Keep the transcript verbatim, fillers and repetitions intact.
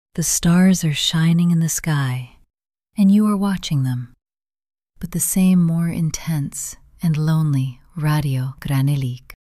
The stars are shining in the sky, and you are watching them, but the same more intense and lonely Radio Granellic